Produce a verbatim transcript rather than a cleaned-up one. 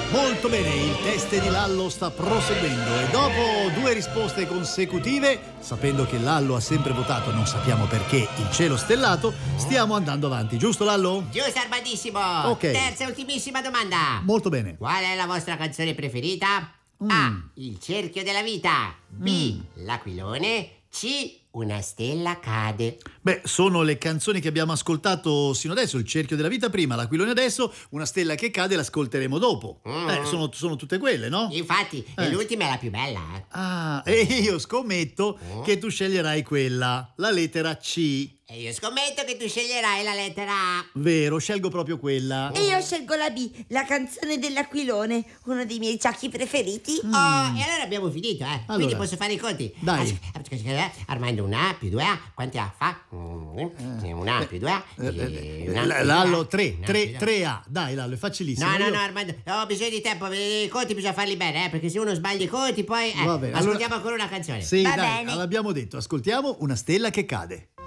Molto bene, il test di Lallo sta proseguendo e dopo due risposte consecutive, sapendo che Lallo ha sempre votato, non sappiamo perché, il cielo stellato, stiamo andando avanti, giusto Lallo? Giusto, armadissimo. Ok. Terza e ultimissima domanda. Molto bene. Qual è la vostra canzone preferita? Mm. A. Il cerchio della vita. B. Mm. L'aquilone. C. Una stella cade. Beh, sono le canzoni che abbiamo ascoltato sino adesso, il cerchio della vita prima, l'aquilone adesso, una stella che cade l'ascolteremo dopo. Mm. Eh, sono, sono tutte quelle, no? Infatti, Eh. l'ultima è la più bella. Eh. Ah, e io scommetto Mm. che tu sceglierai quella, la lettera C. E io scommetto che tu sceglierai la lettera A. Vero, scelgo proprio quella. E io scelgo la B, la canzone dell'aquilone, uno dei miei giochi preferiti. Oh, e allora abbiamo finito, eh. Quindi Allora. posso fare i conti. Dai. Ah, Armando, una A più due A, quanti A fa? Mm, Una A più due A. Eh, e eh, una A più due A, Lallo, tre, una A tre, più due A. tre A. Dai, Lallo, è facilissimo. No, no, Io- no, Armando, ho bisogno di tempo, i conti bisogna farli bene, eh, perché se uno sbaglia i conti poi... Eh, Va bene, ascoltiamo allora- ancora una canzone. Sì, Va dai, bene. l'abbiamo detto, ascoltiamo una stella che cade.